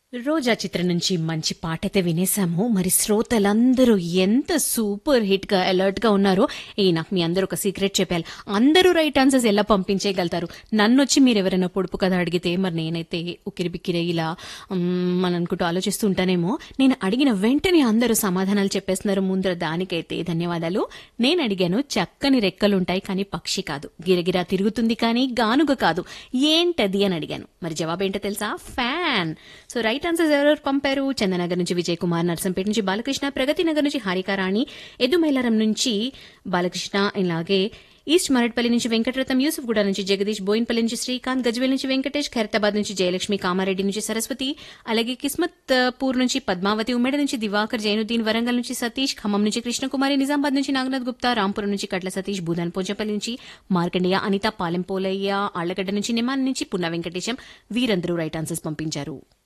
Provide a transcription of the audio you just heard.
రోజా చిత్రం నుంచి మంచి పాటైతే వినేశాము. మరి శ్రోతలందరూ ఎంత సూపర్ హిట్‌గా, అలర్ట్‌గా ఉన్నారో, నాకు మీ అందరూ ఒక సీక్రెట్ చెప్పాలి. అందరూ రైట్ ఆన్సర్స్ ఎలా పంపించేయగలుగుతారు? నన్నొచ్చి మీరెవరైనా పొడుపు కథ అడిగితే మరి నేనైతే ఉక్కిరిబిక్కిరి ఇలా అని అనుకుంటూ ఆలోచిస్తూ ఉంటానేమో. నేను అడిగిన వెంటనే అందరూ సమాధానాలు చెప్పేస్తున్నారు. ముందర దానికైతే ధన్యవాదాలు. నేను అడిగాను చక్కని రెక్కలుంటాయి కానీ పక్షి కాదు. గిరగిరా తిరుగుతుంది కానీ గానుగ కాదు. ఏంటది అని అడిగాను. మరి జవాబేంటో తెలుసా? ఫ్యాన్. సో రైట్ ఆన్సర్స్ ఎవరెవరు పంపారు? చందనగర్ నుంచి విజయ్ కుమార్, నర్సంపేట నుంచి బాలకృష్ణ, ప్రగతి నగర్ నుంచి హారికారాణి, ఎదుమైలారం నుంచి బాలకృష్ణ, ఇలాగే ఈస్ట్ మరట్పల్లి నుంచి వెంకటరత్నం, యూసుఫ్గూడ నుంచి జగదీష్, బోయిన్పల్లి నుంచి శ్రీకాంత్, గజ్వేల్ నుంచి వెంకటేష్, ఖైరతాబాద్ నుంచి జయలక్ష్మి, కామారెడ్డి నుంచి సరస్వతి, అలాగే కిస్మత్ పూర్ నుంచి పద్మావతి, ఉమ్మేడ నుంచి దివాకర్, జైనుద్దీన్, వరంగల్ నుంచి సతీష్, ఖమ్మం నుంచి కృష్ణకుమారి, నిజామాబాద్ నుంచి నాగనాథ్ గుప్తా, రాంపురం నుంచి కట్ల సతీష్, భూదాన్ పోచంపల్లి నుంచి మార్కండేయ, అనిత, పాలెంపోలయ్య, ఆళ్లగడ్డ నుంచి నిమాన్ నుంచి పున్న వెంకటేశం, వీరందరూ రైట్ ఆన్సర్స్ పంపించారు.